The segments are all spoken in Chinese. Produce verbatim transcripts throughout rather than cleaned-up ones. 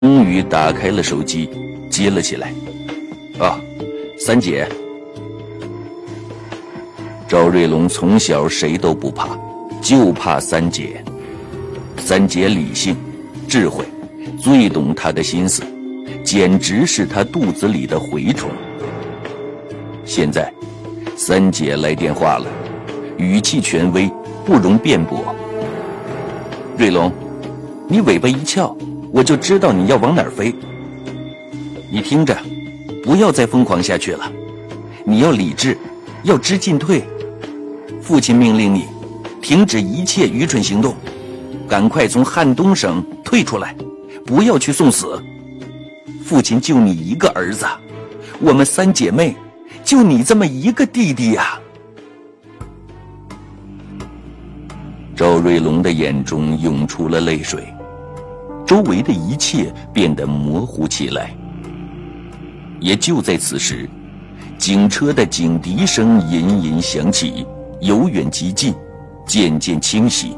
终于打开了手机，接了起来。啊，三姐。赵瑞龙从小谁都不怕，就怕三姐。三姐理性、智慧，最懂他的心思，简直是他肚子里的蛔虫。现在，三姐来电话了，语气权威，不容辩驳。瑞龙，你尾巴一翘，我就知道你要往哪儿飞。你听着，不要再疯狂下去了，你要理智，要知进退。父亲命令你，停止一切愚蠢行动，赶快从汉东省退出来，不要去送死。父亲就你一个儿子，我们三姐妹就你这么一个弟弟呀。赵瑞龙的眼中涌出了泪水，周围的一切变得模糊起来。也就在此时，警车的警笛声隐隐响起，由远及近，渐渐清晰。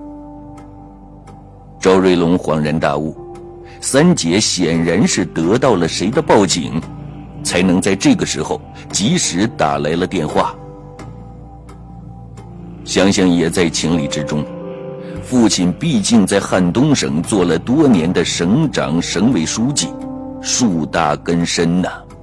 赵瑞龙恍然大悟，三姐显然是得到了谁的报警，才能在这个时候及时打来了电话。想想也在情理之中，父亲毕竟在汉东省做了多年的省长、省委书记，树大根深呐、啊。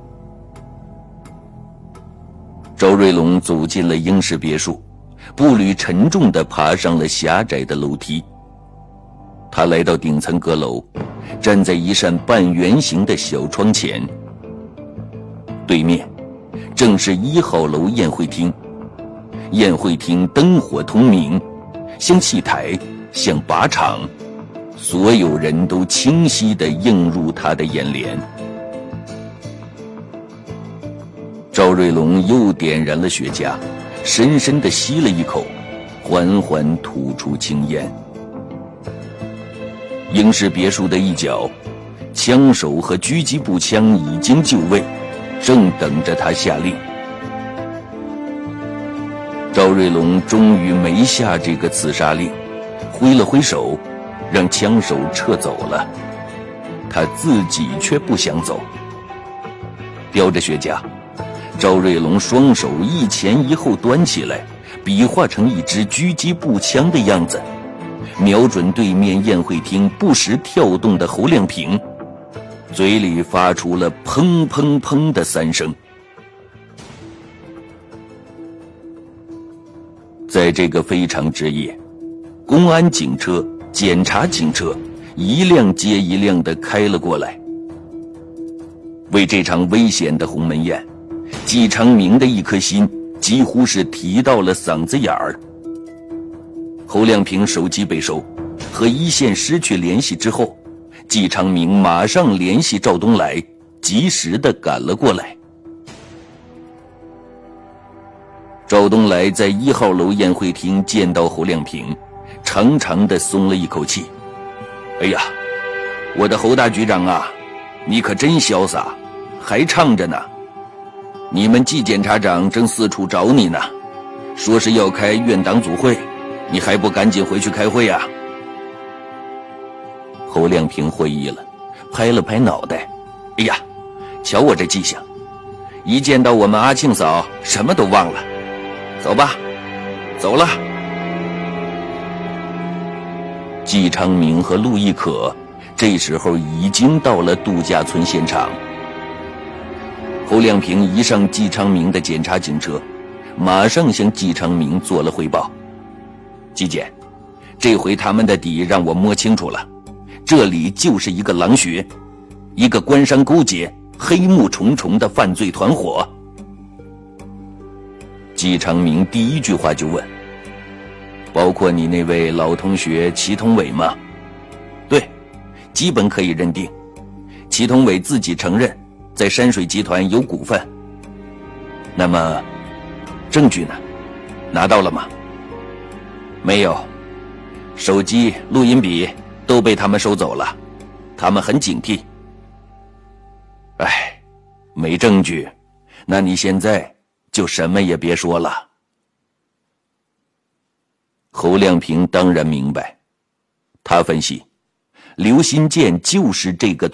赵瑞龙走进了英式别墅，步履沉重地爬上了狭窄的楼梯。他来到顶层阁楼，站在一扇半圆形的小窗前。对面正是一号楼宴会厅。宴会厅灯火通明，像戏台，像靶场，所有人都清晰地映入他的眼帘。赵瑞龙又点燃了雪茄，深深地吸了一口，缓缓吐出青烟。英式别墅的一角，枪手和狙击步枪已经就位，正等着他下令。赵瑞龙终于没下这个刺杀令，挥了挥手，让枪手撤走了。他自己却不想走。叼着雪茄，赵瑞龙双手一前一后端起来，比划成一支狙击步枪的样子，瞄准对面宴会厅不时跳动的侯亮平，嘴里发出了砰砰砰的三声。在这个非常之夜，公安警车、检察警车一辆接一辆地开了过来。为这场危险的鸿门宴，季昌明的一颗心几乎是提到了嗓子眼儿。侯亮平手机被收，和一线失去联系之后，季昌明马上联系赵东来，及时地赶了过来。赵东来在一号楼宴会厅见到侯亮平，长长的松了一口气。哎呀，我的侯大局长啊，你可真潇洒，还唱着呢。你们季检察长正四处找你呢，说是要开院党组会，你还不赶紧回去开会啊？侯亮平会意了，拍了拍脑袋。哎呀，瞧我这记性，一见到我们阿庆嫂，什么都忘了。走吧，走了。季昌明和陆亦可这时候已经到了度假村现场。侯亮平一上季昌明的检察警车，马上向季昌明做了汇报。季检，这回他们的底让我摸清楚了，这里就是一个狼穴，一个官商勾结、黑幕重重的犯罪团伙。季昌明第一句话就问：包括你那位老同学祁同伟吗？对，基本可以认定。祁同伟自己承认在山水集团有股份。那么证据呢？拿到了吗？没有，手机、录音笔都被他们收走了，他们很警惕。哎，没证据，那你现在就什么也别说了。侯亮平当然明白，他分析，刘新建就是这个